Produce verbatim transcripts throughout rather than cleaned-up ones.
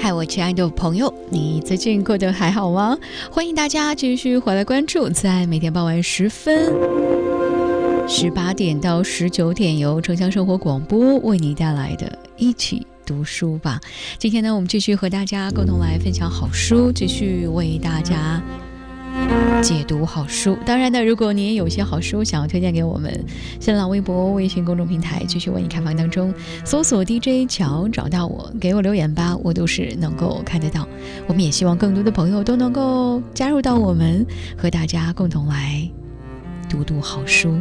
嗨，我亲爱的朋友，你最近过得还好吗？欢迎大家继续回来关注，在每天傍晚时分十八点到十九点由城乡生活广播为你带来的一起读书吧。今天呢，我们继续和大家共同来分享好书，继续为大家解读好书。当然呢，如果你也有些好书想要推荐给我们，新浪微博、微信公众平台继续为你开放当中，搜索 D J 乔找到我，给我留言吧，我都是能够看得到。我们也希望更多的朋友都能够加入到我们，和大家共同来读读好书。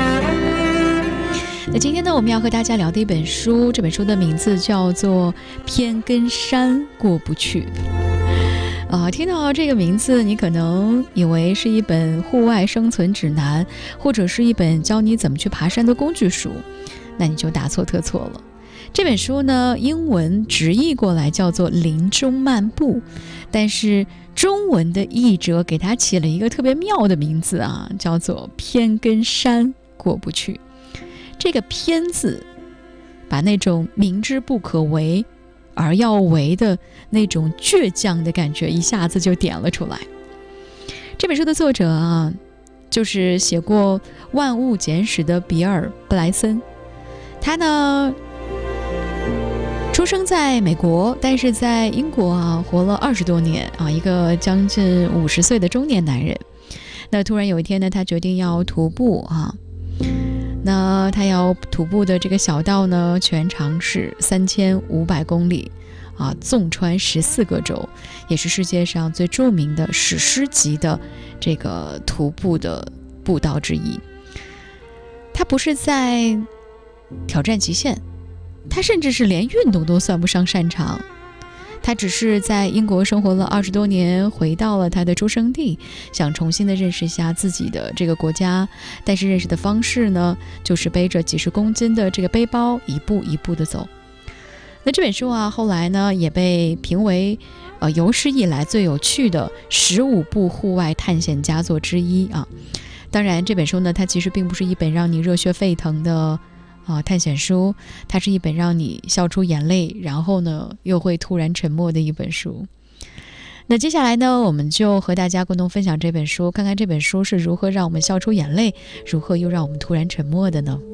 那今天呢，我们要和大家聊的一本书，这本书的名字叫做《偏跟山过不去》。呃，听到这个名字，你可能以为是一本户外生存指南，或者是一本教你怎么去爬山的工具书，那你就大错特错了。这本书呢，英文直译过来叫做《林中漫步》，但是中文的译者给它起了一个特别妙的名字啊，叫做《偏跟山过不去》。这个偏字，把那种明知不可为而要为的那种倔强的感觉一下子就点了出来。这本书的作者啊，就是写过《万物简史》的比尔·布莱森。他呢，出生在美国，但是在英国啊活了二十多年啊，一个将近五十岁的中年男人。那突然有一天呢，他决定要徒步啊。那他要徒步的这个小道呢，全长是三千五百公里啊，纵穿十四个州，也是世界上最著名的史诗级的这个徒步的步道之一。他不是在挑战极限，他甚至是连运动都算不上擅长。他只是在英国生活了二十多年，回到了他的出生地，想重新的认识一下自己的这个国家。但是认识的方式呢，就是背着几十公斤的这个背包，一步一步的走。那这本书啊，后来呢也被评为呃有史以来最有趣的十五部户外探险佳作之一啊。当然，这本书呢，它其实并不是一本让你热血沸腾的啊，探险书，它是一本让你笑出眼泪，然后呢又会突然沉默的一本书。那接下来呢，我们就和大家共同分享这本书，看看这本书是如何让我们笑出眼泪，如何又让我们突然沉默的呢？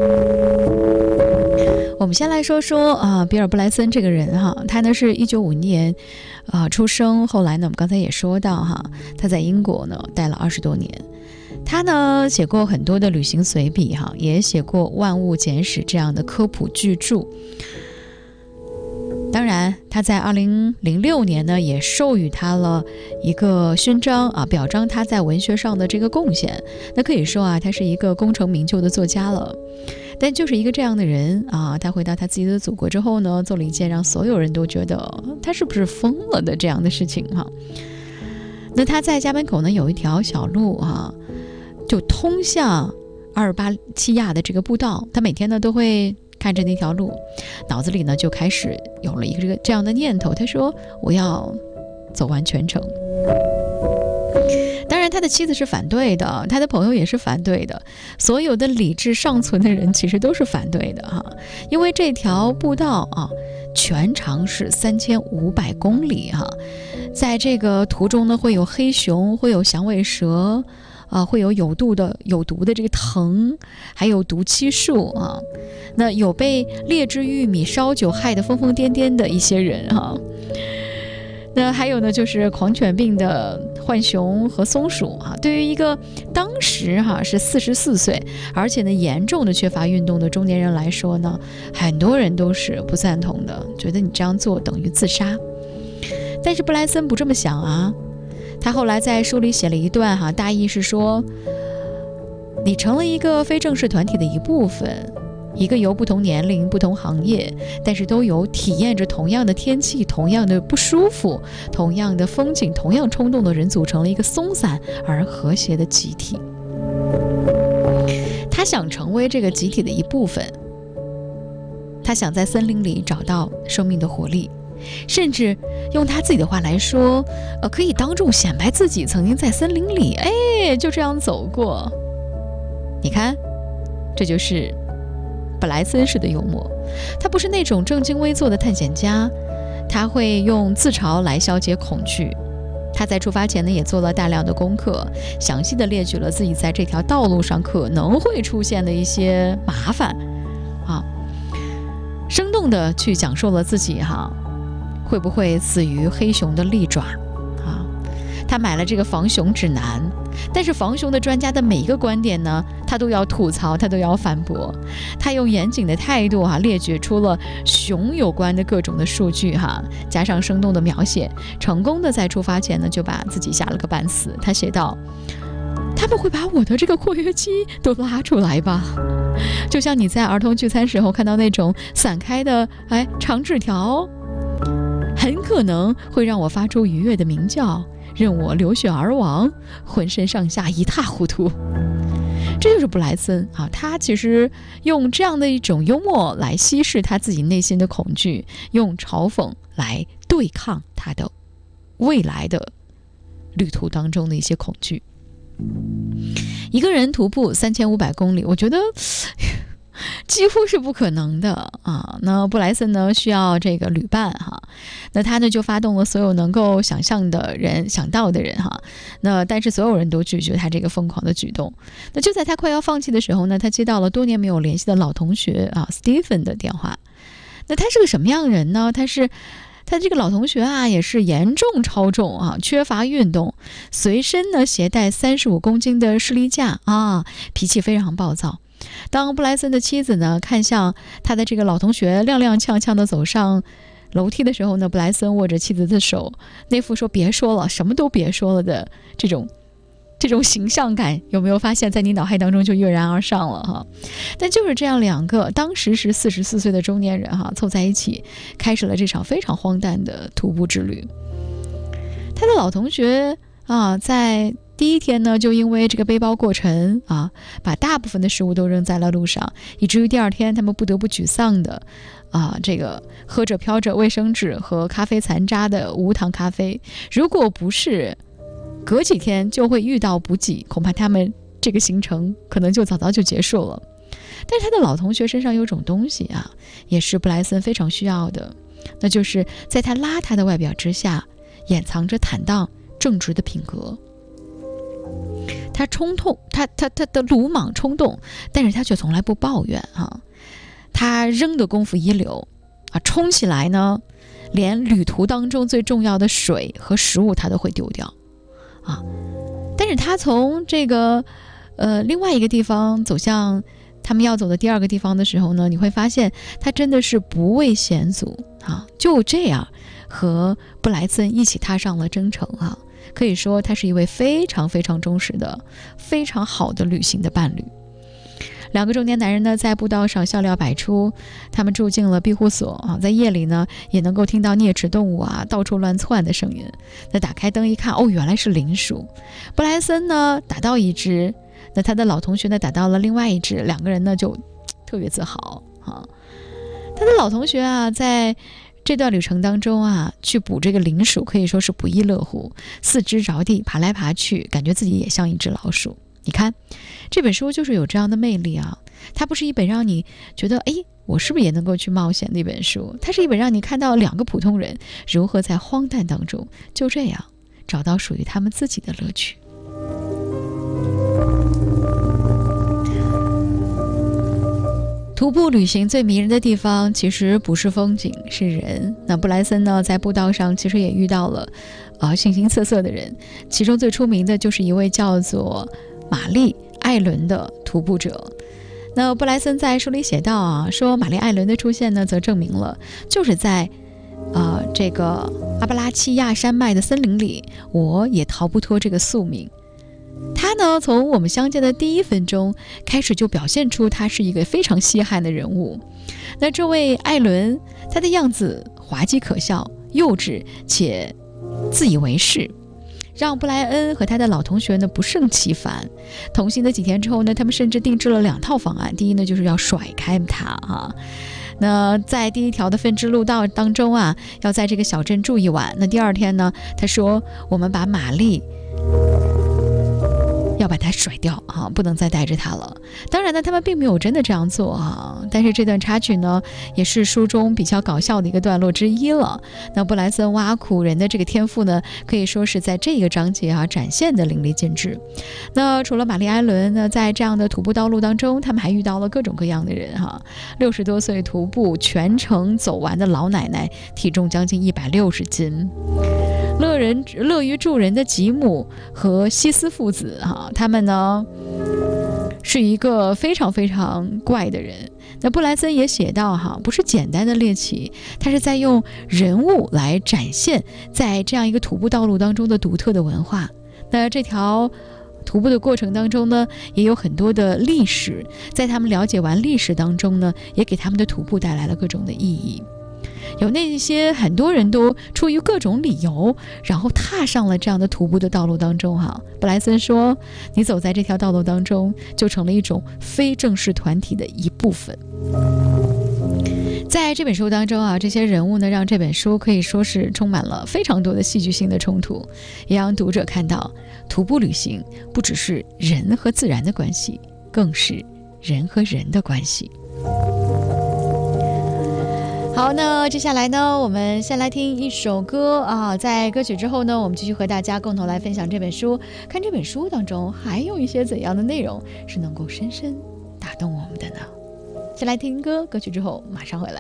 我们先来说说啊，比尔·布莱森这个人哈，他呢是一九五年啊出生，后来呢我们刚才也说到哈，他在英国呢待了二十多年。他呢写过很多的旅行随笔哈，也写过《万物简史》这样的科普巨著。当然，他在二零零六年呢也授予他了一个勋章啊，表彰他在文学上的这个贡献。那可以说啊，他是一个功成名就的作家了。但就是一个这样的人啊，他回到他自己的祖国之后呢，做了一件让所有人都觉得他是不是疯了的这样的事情哈。那他在家门口呢有一条小路啊，就通向阿尔巴契亚的这个步道，他每天呢都会看着那条路，脑子里呢就开始有了一个这个这样的念头，他说我要走完全程。当然他的妻子是反对的，他的朋友也是反对的，所有的理智尚存的人其实都是反对的哈，因为这条步道啊全长是三千五百公里哈，在这个途中呢会有黑熊，会有响尾蛇啊，会有有毒的有毒的这个藤，还有毒漆树啊。那有被劣质玉米烧酒害得疯疯癫癫的一些人哈。那还有呢，就是狂犬病的浣熊和松鼠啊。对于一个当时哈是四十四岁，而且呢严重的缺乏运动的中年人来说呢，很多人都是不赞同的，觉得你这样做等于自杀。但是布莱森不这么想啊。他后来在书里写了一段哈，大意是说，你成了一个非正式团体的一部分，一个由不同年龄、不同行业，但是都有体验着同样的天气、同样的不舒服、同样的风景、同样冲动的人，组成了一个松散而和谐的集体。他想成为这个集体的一部分，他想在森林里找到生命的活力。甚至用他自己的话来说，呃，可以当众显摆自己曾经在森林里，哎，就这样走过。你看，这就是布莱森式的幽默。他不是那种正襟危坐的探险家， 他会用自嘲来消解恐惧。他在出发前呢，也做了大量的功课，详细的列举了自己在这条道路上可能会出现的一些麻烦啊，生动的去讲述了自己哈会不会死于黑熊的利爪啊。他买了这个防熊指南，但是防熊的专家的每一个观点呢，他都要吐槽，他都要反驳。他用严谨的态度哈、啊，列举出了熊有关的各种的数据哈、啊，加上生动的描写，成功的在出发前呢就把自己吓了个半死。他写道：他们会把我的这个括约肌都拉出来吧？就像你在儿童聚餐时候看到那种散开的哎长纸条，很可能会让我发出愉悦的鸣叫，任我流血而亡，浑身上下一塌糊涂。这就是布莱森啊，他其实用这样的一种幽默来稀释他自己内心的恐惧，用嘲讽来对抗他的未来的旅途当中的一些恐惧。一个人徒步三千五百公里，我觉得几乎是不可能的啊。那布莱森呢需要这个旅伴哈，那他呢就发动了所有能够想象的人想到的人哈，那但是所有人都拒绝他这个疯狂的举动。那就在他快要放弃的时候呢，他接到了多年没有联系的老同学啊 Stephen 的电话。那他是个什么样的人呢？他是他这个老同学啊，也是严重超重啊，缺乏运动，随身呢携带三十五公斤的士力架啊，脾气非常暴躁。当布莱森的妻子呢看向他的这个老同学踉踉跄跄的走上楼梯的时候呢，布莱森握着妻子的手，那副说别说了，什么都别说了的这种这种形象感，有没有发现在你脑海当中就跃然而上了哈？但就是这样两个当时是四十四岁的中年人哈，凑在一起开始了这场非常荒诞的徒步之旅。他的老同学啊，在第一天呢，就因为这个背包过沉啊，把大部分的食物都扔在了路上，以至于第二天他们不得不沮丧的啊，这个喝着飘着卫生纸和咖啡残渣的无糖咖啡。如果不是隔几天就会遇到补给，恐怕他们这个行程可能就早早就结束了。但是他的老同学身上有种东西啊，也是布莱森非常需要的，那就是在他邋遢的外表之下，掩藏着坦荡正直的品格。他冲动，他他他的鲁莽冲动，但是他却从来不抱怨啊。他扔的功夫一流啊，冲起来呢，连旅途当中最重要的水和食物他都会丢掉啊。但是他从这个呃另外一个地方走向他们要走的第二个地方的时候呢，你会发现他真的是不畏险阻啊，就这样和布莱森一起踏上了征程啊。可以说他是一位非常非常忠实的非常好的旅行的伴侣。两个中年男人呢，在步道上笑料百出，他们住进了庇护所啊，在夜里呢也能够听到啮齿动物啊到处乱窜的声音。那打开灯一看，哦，原来是林鼠。布莱森呢打到一只，那他的老同学呢打到了另外一只，两个人呢就特别自豪啊。他的老同学啊，在这段旅程当中啊，去捕这个林鼠可以说是不亦乐乎，四肢着地爬来爬去，感觉自己也像一只老鼠。你看这本书就是有这样的魅力啊，它不是一本让你觉得哎，我是不是也能够去冒险的一本书，它是一本让你看到两个普通人如何在荒诞当中就这样找到属于他们自己的乐趣。徒步旅行最迷人的地方其实不是风景，是人。那布莱森呢，在步道上其实也遇到了啊形形色色的人，其中最出名的就是一位叫做玛丽·艾伦的徒步者。那布莱森在书里写道啊，说玛丽·艾伦的出现呢，则证明了就是在呃这个阿巴拉契亚山脉的森林里，我也逃不脱这个宿命。他呢，从我们相见的第一分钟开始就表现出他是一个非常稀罕的人物。那这位艾伦，他的样子滑稽可笑、幼稚且自以为是，让布莱恩和他的老同学呢不胜其烦。同行的几天之后呢，他们甚至定制了两套方案。第一呢，就是要甩开他啊。那在第一条的分支路道当中啊，要在这个小镇住一晚。那第二天呢，他说我们把玛丽要把它甩掉啊，不能再带着它了。当然呢，他们并没有真的这样做啊，但是这段插曲呢，也是书中比较搞笑的一个段落之一了。那布莱森挖苦人的这个天赋呢，可以说是在这个章节啊展现的淋漓尽致。那除了玛丽·艾伦呢，在这样的徒步道路当中，他们还遇到了各种各样的人哈。六十多岁徒步全程走完的老奶奶，体重将近一百六十斤。乐人乐于助人的吉姆和西斯父子哈，他们呢是一个非常非常怪的人。那布莱森也写到哈，不是简单的猎奇，他是在用人物来展现在这样一个徒步道路当中的独特的文化。那这条徒步的过程当中呢，也有很多的历史，在他们了解完历史当中呢，也给他们的徒步带来了各种的意义。有那些很多人都出于各种理由，然后踏上了这样的徒步的道路当中哈。布莱森说，你走在这条道路当中，就成了一种非正式团体的一部分。在这本书当中啊，这些人物呢，让这本书可以说是充满了非常多的戏剧性的冲突，也让读者看到徒步旅行不只是人和自然的关系，更是人和人的关系。好，那接下来呢，我们先来听一首歌啊，在歌曲之后呢，我们继续和大家共同来分享这本书，看这本书当中还有一些怎样的内容是能够深深打动我们的呢？先来听歌，歌曲之后马上回来。